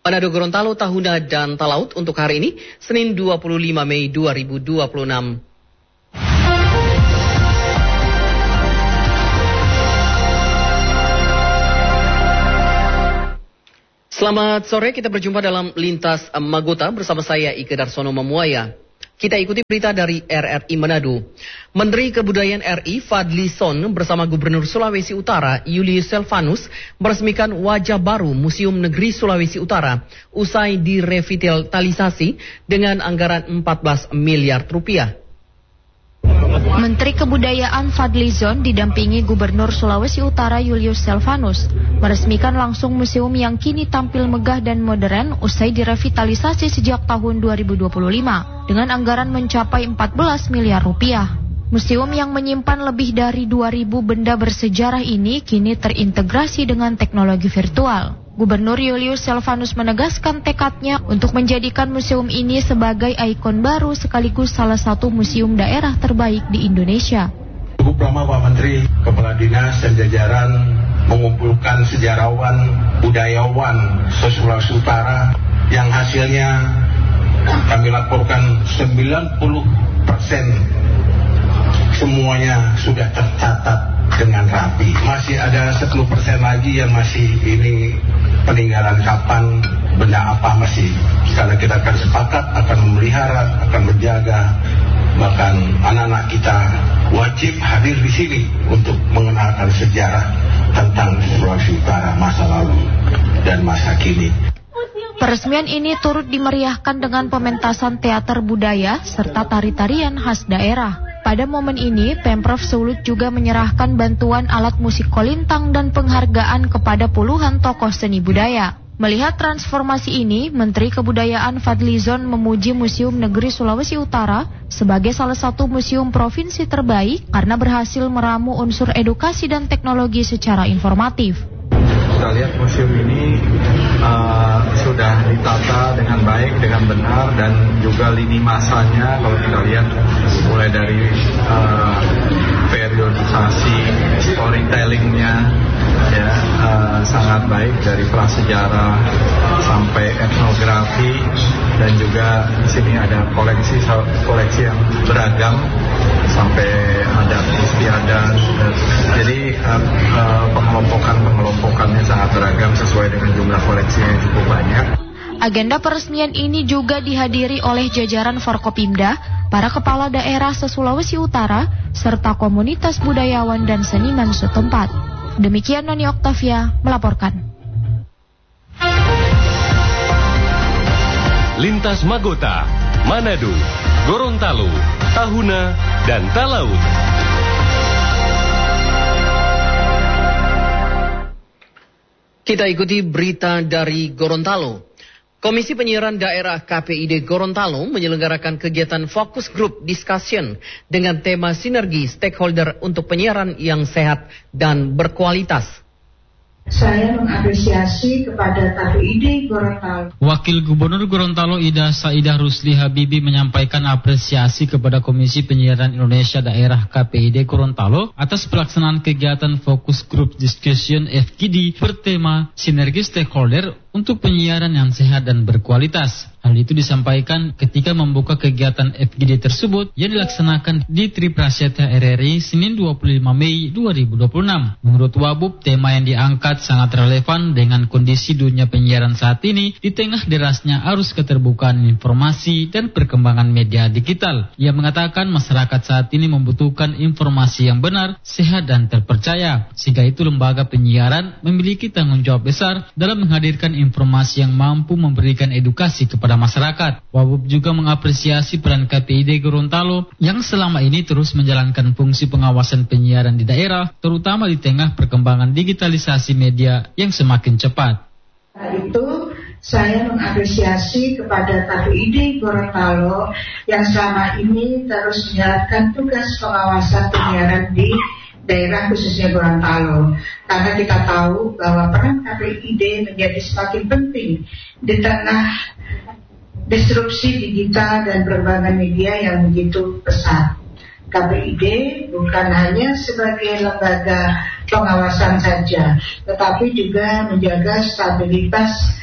Manado, Gorontalo, Tahuna, dan Talaut untuk hari ini, Senin 25 Mei 2026. Selamat sore, kita berjumpa dalam Lintas Magota bersama saya Ike Darsono Mamuaya. Kita ikuti berita dari RRI Manado. Menteri Kebudayaan RI Fadli Son bersama Gubernur Sulawesi Utara Julius Selvanus meresmikan wajah baru Museum Negeri Sulawesi Utara usai direvitalisasi dengan anggaran 14 miliar rupiah. Menteri Kebudayaan Fadli Zon didampingi Gubernur Sulawesi Utara Julius Selvanus meresmikan langsung museum yang kini tampil megah dan modern usai direvitalisasi sejak tahun 2025 dengan anggaran mencapai 14 miliar rupiah. Museum yang menyimpan lebih dari 2.000 benda bersejarah ini kini terintegrasi dengan teknologi virtual. Gubernur Julius Selvanus menegaskan tekadnya untuk menjadikan museum ini sebagai ikon baru sekaligus salah satu museum daerah terbaik di Indonesia. Cukup lama Pak Menteri, Kepala Dinas dan jajaran mengumpulkan sejarawan, budayawan se-Sulawesi Utara yang hasilnya kami laporkan 90% semuanya sudah tercatat dengan rapi. Masih ada 10% lagi yang masih ini peninggalan kapan, benda apa masih. Karena kita akan sepakat akan memelihara, akan menjaga, bahkan anak-anak kita wajib hadir di sini untuk mengenalkan sejarah tentang Sulawesi Utara masa lalu dan masa kini. Peresmian ini turut dimeriahkan dengan pementasan teater budaya serta tari-tarian khas daerah. Pada momen ini, Pemprov Sulut juga menyerahkan bantuan alat musik kolintang dan penghargaan kepada puluhan tokoh seni budaya. Melihat transformasi ini, Menteri Kebudayaan Fadli Zon memuji Museum Negeri Sulawesi Utara sebagai salah satu museum provinsi terbaik karena berhasil meramu unsur edukasi dan teknologi secara informatif. Kita lihat museum ini sudah ditata dengan baik, dengan benar, dan juga lini masanya kalau kita lihat mulai dari periodisasi storytellingnya ya sangat baik, dari prasejarah sampai etnografi, dan juga di sini ada koleksi yang beragam sampai ada istiadat. Jadi pengelompokannya sangat beragam sesuai dengan jumlah koleksi yang cukup banyak. Agenda peresmian ini juga dihadiri oleh jajaran Forkopimda, para kepala daerah se-Sulawesi Utara, serta komunitas budayawan dan seniman setempat. Demikian Nani Oktavia melaporkan. Lintas Magota, Manado, Gorontalo, Tahuna, dan Talaut. Kita ikuti berita dari Gorontalo. Komisi Penyiaran Daerah KPID Gorontalo menyelenggarakan kegiatan Focus Group Discussion dengan tema sinergi stakeholder untuk penyiaran yang sehat dan berkualitas. Saya mengapresiasi kepada KPID Gorontalo. Wakil Gubernur Gorontalo Ida Saidah Rusli Habibi menyampaikan apresiasi kepada Komisi Penyiaran Indonesia Daerah KPID Gorontalo atas pelaksanaan kegiatan Focus Group Discussion FGD bertema sinergi stakeholder untuk penyiaran yang sehat dan berkualitas. Hal itu disampaikan ketika membuka kegiatan FGD tersebut yang dilaksanakan di Triprasetya RRI Senin 25 Mei 2026. Menurut Wabub, tema yang diangkat sangat relevan dengan kondisi dunia penyiaran saat ini di tengah derasnya arus keterbukaan informasi dan perkembangan media digital. Ia mengatakan masyarakat saat ini membutuhkan informasi yang benar, sehat dan terpercaya. Sehingga itu lembaga penyiaran memiliki tanggung jawab besar dalam menghadirkan informasi yang mampu memberikan edukasi kepada masyarakat. Wabub juga mengapresiasi peran KPID Gorontalo yang selama ini terus menjalankan fungsi pengawasan penyiaran di daerah, terutama di tengah perkembangan digitalisasi media yang semakin cepat. Itu saya mengapresiasi kepada KPID Gorontalo yang selama ini terus menjalankan tugas pengawasan penyiaran di daerah khususnya Gorontalo, karena kita tahu bahwa peran KPID menjadi semakin penting di tengah disrupsi digital dan perkembangan media yang begitu pesat. KPID bukan hanya sebagai lembaga pengawasan saja, tetapi juga menjaga stabilitas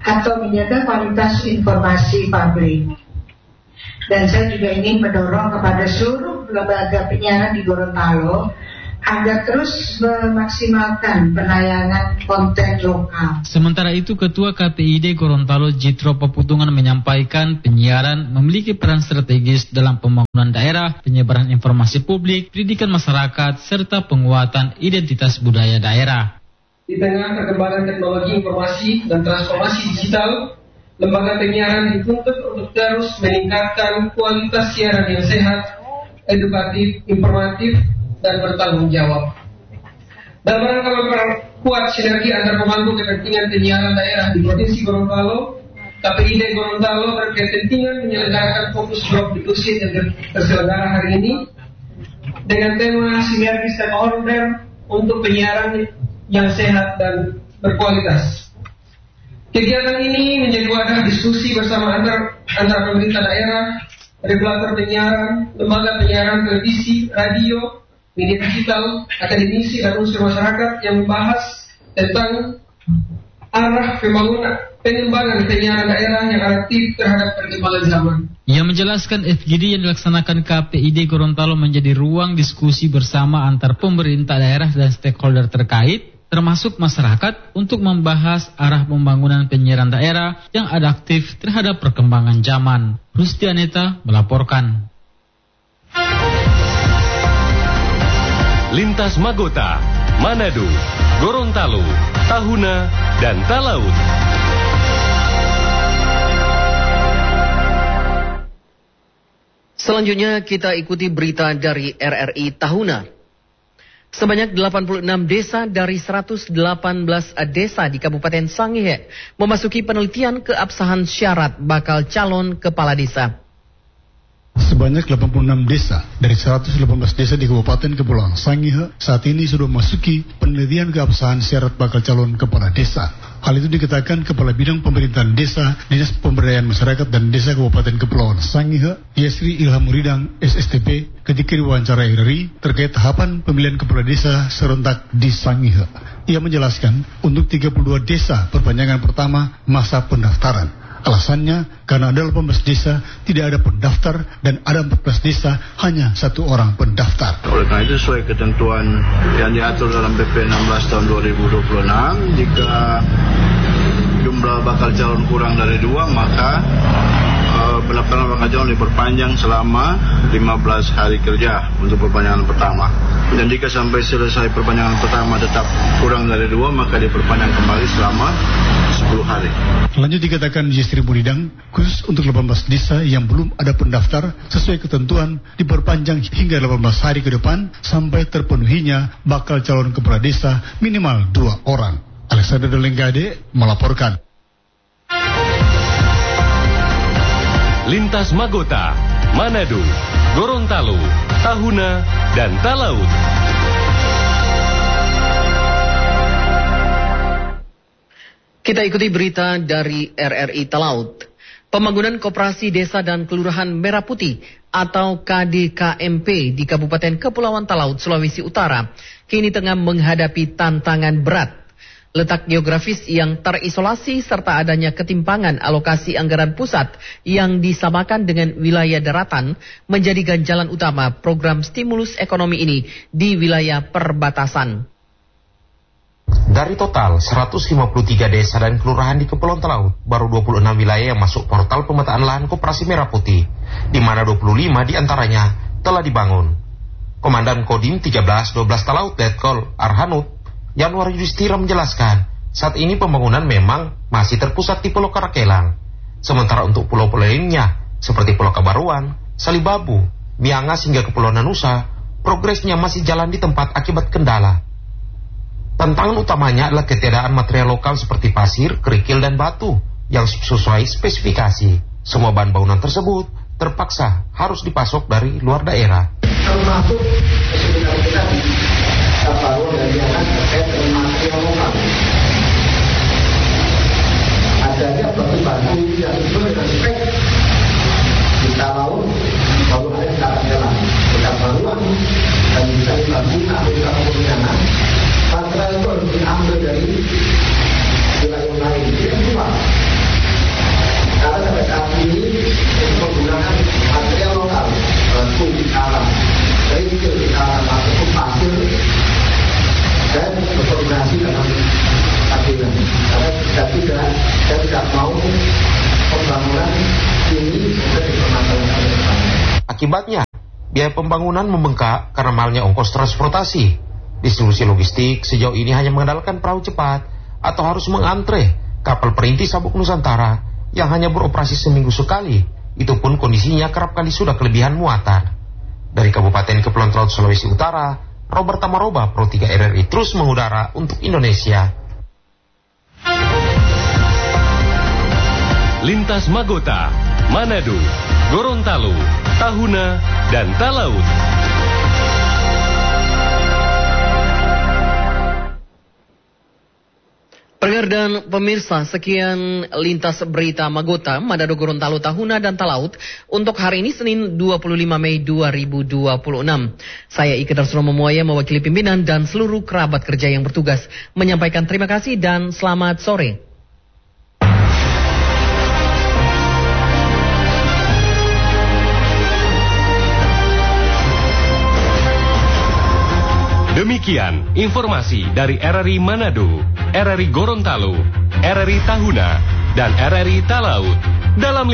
atau menjaga kualitas informasi publik. Dan saya juga ingin mendorong kepada seluruh lembaga penyiaran di Gorontalo agar terus memaksimalkan penayangan konten lokal. Sementara itu, Ketua KPID Gorontalo Jitro Peputungan menyampaikan penyiaran memiliki peran strategis dalam pembangunan daerah, penyebaran informasi publik, pendidikan masyarakat, serta penguatan identitas budaya daerah. Di tengah perkembangan teknologi informasi dan transformasi digital, lembaga penyiaran dituntut untuk terus meningkatkan kualitas siaran yang sehat, edukatif, informatif, dan bertanggung jawab. Dalam rangka memperkuat sinergi antar pemangku kepentingan penyiaran daerah di Provinsi Gorontalo, KPID Gorontalo berkepentingan menyelenggarakan fokus grup diskusi yang terselenggara hari ini dengan tema sinergi stakeholder untuk penyiaran yang sehat dan berkualitas. Kegiatan ini menjadi wadah diskusi bersama antara pemerintah daerah, regulator penyiaran, lembaga penyiaran televisi, radio, media digital, akademisi, dan unsur masyarakat yang membahas tentang arah pengembangan penyiaran daerah yang adaptif terhadap perkembangan zaman. Ia menjelaskan FGD yang dilaksanakan KPID Gorontalo menjadi ruang diskusi bersama antar pemerintah daerah dan stakeholder terkait, termasuk masyarakat, untuk membahas arah pembangunan penyiaran daerah yang adaptif terhadap perkembangan zaman. Rustianeta melaporkan. Lintas Magota, Manado, Gorontalo, Tahuna, dan Talaut. Selanjutnya kita ikuti berita dari RRI Tahuna. Sebanyak 86 desa dari 118 desa di Kabupaten Sangihe memasuki penelitian keabsahan syarat bakal calon kepala desa. Sebanyak 86 desa dari 118 desa di Kabupaten Kepulauan Sangihe saat ini sudah memasuki penelitian keabsahan syarat bakal calon kepala desa. Hal itu dikatakan Kepala Bidang Pemerintahan Desa, Dinas Pemberdayaan Masyarakat dan Desa Kabupaten Kepulauan Sangihe, Yasri Ilham Muridang, SSTP, ketika diwawancara RRI terkait tahapan pemilihan kepala desa serentak di Sangihe. Ia menjelaskan untuk 32 desa perpanjangan pertama masa pendaftaran. Alasannya karena ada 18 desa tidak ada pendaftar dan ada 14 desa hanya 1 orang pendaftar. Oleh karena itu sesuai ketentuan yang diatur dalam PP 16 tahun 2026, jika jumlah bakal calon kurang dari 2 maka pendaftaran bakal calon diperpanjang selama 15 hari kerja untuk perpanjangan pertama. Dan jika sampai selesai perpanjangan pertama tetap kurang dari 2 maka diperpanjang kembali selama 10 hari. Lanjut dikatakan Yasri Muridang, khusus untuk 18 desa yang belum ada pendaftar sesuai ketentuan diperpanjang hingga 18 hari ke depan sampai terpenuhinya bakal calon kepala desa minimal 2 orang. Alexander Delenggade melaporkan. Lintas Magota, Manado, Gorontalo, Tahuna, dan Talaut. Kita ikuti berita dari RRI Talaut. Pembangunan Koperasi Desa dan Kelurahan Merah Putih atau KDKMP di Kabupaten Kepulauan Talaut, Sulawesi Utara kini tengah menghadapi tantangan berat. Letak geografis yang terisolasi serta adanya ketimpangan alokasi anggaran pusat yang disamakan dengan wilayah daratan menjadi ganjalan utama program stimulus ekonomi ini di wilayah perbatasan. Dari total 153 desa dan kelurahan di Kepulauan Talaut, baru 26 wilayah yang masuk portal pemetaan lahan Koperasi Merah Putih, di mana 25 diantaranya telah dibangun. Komandan Kodim 1312 Talaut Letkol Arhanud Januar Yudhistira menjelaskan, saat ini pembangunan memang masih terpusat di Pulau Karakelang. Sementara untuk pulau-pulau lainnya, seperti Pulau Kabaruan, Salibabu, Miangas hingga Kepulauan Nusa, progresnya masih jalan di tempat akibat kendala. Tantangan utamanya adalah ketiadaan material lokal seperti pasir, kerikil, dan batu yang sesuai spesifikasi. Semua bahan bangunan tersebut terpaksa harus dipasok dari luar daerah. Termasuk sebenarnya Kabaruan dan Miangas terkait dengan material lokal. Adanya batu-batu yang sesuai dengan spek di Talaut, baru ada di Karakelang, di Kabaruan, dan bisa dibangun atau di Kabupaten. Material itu harus diambil dari wilayah lain. Yang kedua, Akibatnya, biaya pembangunan membengkak karena mahalnya ongkos transportasi. Distribusi logistik sejauh ini hanya mengandalkan perahu cepat atau harus mengantre kapal perintis Sabuk Nusantara yang hanya beroperasi seminggu sekali. Itu pun kondisinya kerap kali sudah kelebihan muatan. Dari Kabupaten Kepulauan Talaut, Sulawesi Utara, Robert Tamaroba, Pro 3 RRI terus mengudara untuk Indonesia. Lintas Magota, Manado, Gorontalo, Tahuna, dan Talaut. Pendengar dan pemirsa, sekian Lintas Berita Magota, Manado, Gorontalo, Tahuna, dan Talaut untuk hari ini Senin 25 Mei 2026. Saya Ike Darsono Memuaya mewakili pimpinan dan seluruh kerabat kerja yang bertugas menyampaikan terima kasih dan selamat sore. Demikian informasi dari RRI Manado, RRI Gorontalo, RRI Tahuna, dan RRI Talaut dalam